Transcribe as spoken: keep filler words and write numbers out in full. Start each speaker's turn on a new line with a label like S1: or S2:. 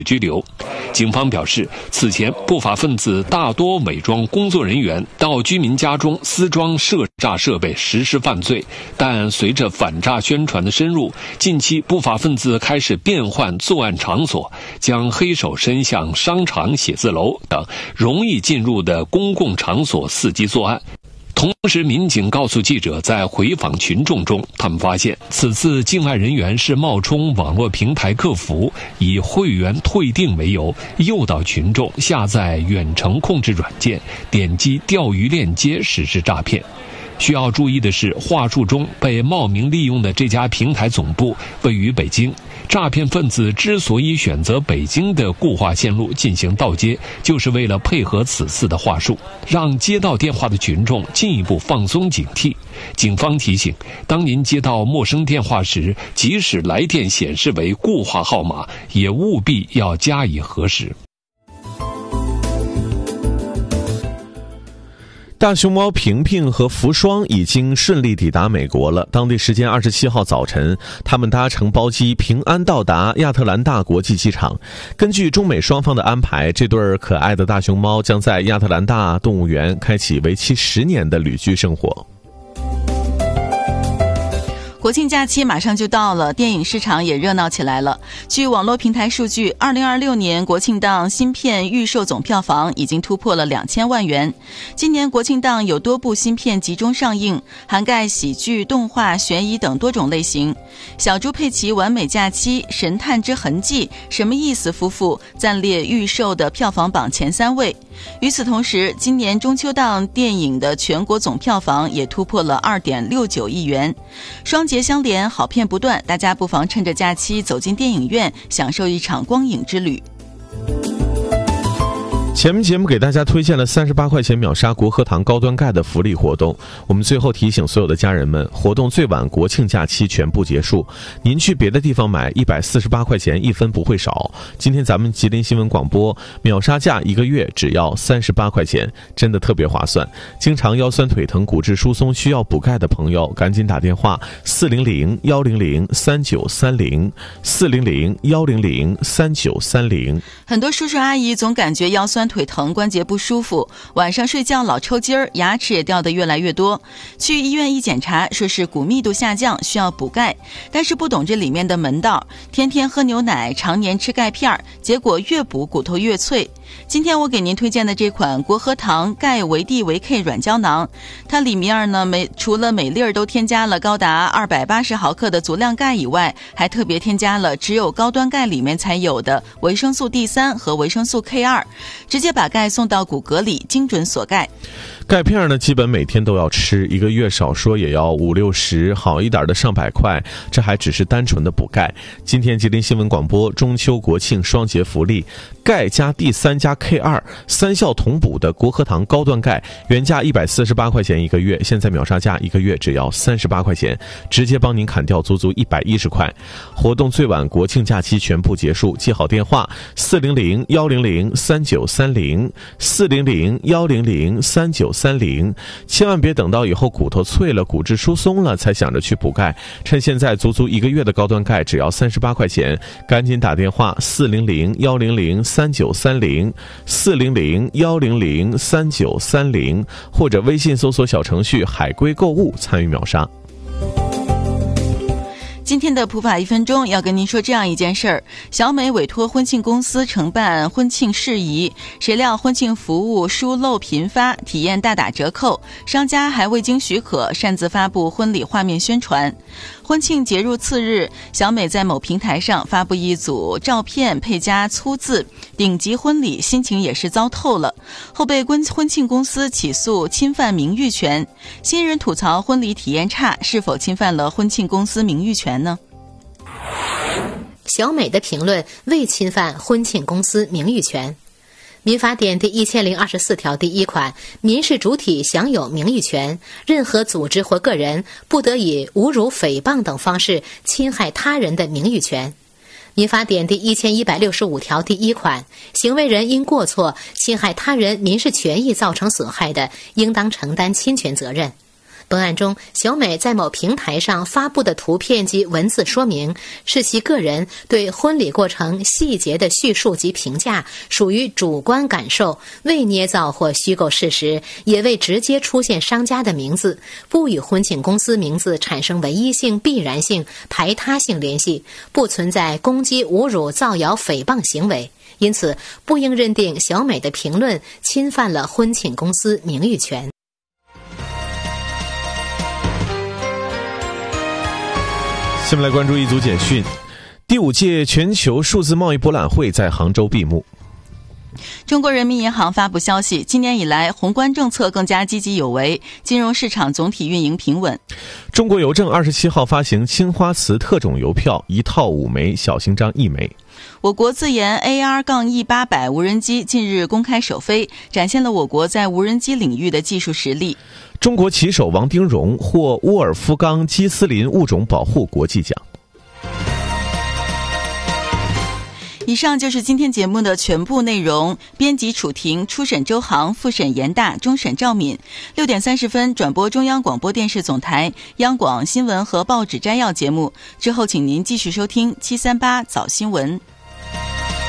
S1: 拘留。警方表示，此前不法分子大多伪装工作人员到居民家中私装涉诈设备实施犯罪，但随着反诈宣传的深入，近期不法分子开始变换作案场所，将黑手伸向商场、写字楼等容易进入的公共场所伺机作案。同时，民警告诉记者，在回访群众中，他们发现此次境外人员是冒充网络平台客服，以会员退订为由，诱导群众下载远程控制软件，点击钓鱼链接实施诈骗。需要注意的是，话术中被冒名利用的这家平台总部位于北京。诈骗分子之所以选择北京的固话线路进行盗接，就是为了配合此次的话术，让接到电话的群众进一步放松警惕。警方提醒，当您接到陌生电话时，即使来电显示为固话号码，也务必要加以核实。
S2: 大熊猫平平和福双已经顺利抵达美国了。当地时间二十七号早晨，他们搭乘包机平安到达亚特兰大国际机场。根据中美双方的安排，这对可爱的大熊猫将在亚特兰大动物园开启为期十年的旅居生活。
S3: 国庆假期马上就到了，电影市场也热闹起来了。据网络平台数据，二零二六年国庆档新片预售总票房已经突破了两千万元。今年国庆档有多部新片集中上映，涵盖喜剧、动画、悬疑等多种类型。小猪佩奇完美假期、神探之痕迹、什么意思夫妇暂列预售的票房榜前三位。与此同时，今年中秋档电影的全国总票房也突破了 二点六九亿元。双节相连，好片不断，大家不妨趁着假期走进电影院，享受一场光影之旅。
S2: 前面节目给大家推荐了三十八块钱秒杀国和堂高端钙的福利活动，我们最后提醒所有的家人们，活动最晚国庆假期全部结束，您去别的地方买一百四十八块钱一分不会少。今天咱们吉林新闻广播秒杀价一个月只要三十八块钱，真的特别划算。经常腰酸腿疼、骨质疏松需要补钙的朋友，赶紧打电话四零零幺零零三九三零四零零幺零零三九三零。
S3: 很多叔叔阿姨总感觉腰酸腿疼、关节不舒服，晚上睡觉老抽筋儿，牙齿也掉得越来越多。去医院一检查，说是骨密度下降，需要补钙，但是不懂这里面的门道，天天喝牛奶，常年吃钙片，结果越补骨头越脆。今天我给您推荐的这款国和堂钙维 D 维 K 软胶囊，它里面呢每除了每粒儿都添加了高达二百八十毫克的足量钙以外，还特别添加了只有高端钙里面才有的维生素 D 三 和维生素 K 二， 直接把钙送到骨骼里，精准锁钙。
S2: 钙片呢，基本每天都要吃，一个月少说也要五六十，好一点的上百块，这还只是单纯的补钙。今天吉林新闻广播中秋国庆双节福利，钙加 D 三 加 K 二 三效同补的国和堂高端钙，原价一百四十八块钱一个月，现在秒杀价一个月只要三十八块钱，直接帮您砍掉足足一百一十块。活动最晚国庆假期全部结束，记好电话四零零幺零零三九三零四零零幺零零三九三零，千万别等到以后骨头脆了、骨质疏松了才想着去补钙，趁现在足足一个月的高端钙只要三十八块钱，赶紧打电话四零零幺零零三九三零四零零幺零零三九三零，或者微信搜索小程序海龟购物参与秒杀。
S3: 今天的普法一分钟要跟您说这样一件事儿：小美委托婚庆公司承办婚庆事宜，谁料婚庆服务疏漏频发，体验大打折扣，商家还未经许可擅自发布婚礼画面宣传。婚庆结入次日，小美在某平台上发布一组照片，配加粗字“顶级婚礼”，心情也是糟透了，后被婚婚庆公司起诉侵犯名誉权。新人吐槽婚礼体验差，是否侵犯了婚庆公司名誉权呢？
S4: 小美的评论未侵犯婚庆公司名誉权。民法典第一千零二十四条第一款，民事主体享有名誉权，任何组织或个人不得以侮辱、诽谤等方式侵害他人的名誉权。民法典第一千一百六十五条第一款，行为人因过错侵害他人民事权益造成损害的，应当承担侵权责任。 本案中，小美在某平台上发布的图片及文字说明，是其个人对婚礼过程细节的叙述及评价，属于主观感受，未捏造或虚构事实，也未直接出现商家的名字，不与婚庆公司名字产生唯一性、必然性、排他性联系，不存在攻击、侮辱、造谣、诽谤行为。因此，不应认定小美的评论侵犯了婚庆公司名誉权。
S2: 下面来关注一组简讯。第五届全球数字贸易博览会在杭州闭幕。
S3: 中国人民银行发布消息，今年以来宏观政策更加积极有为，金融市场总体运营平稳。
S2: 中国邮政二十七号发行青花瓷特种邮票，一套五枚，小型张一枚。
S3: 我国自研 A R E 八百 无人机近日公开首飞，展现了我国在无人机领域的技术实力。
S2: 中国棋手王丁荣获沃尔夫冈基斯林物种保护国际奖。
S3: 以上就是今天节目的全部内容。编辑楚婷，初审周航，复审严大，终审赵敏。六点三十分转播中央广播电视总台央广新闻和报纸摘要节目，之后请您继续收听七三八早新闻。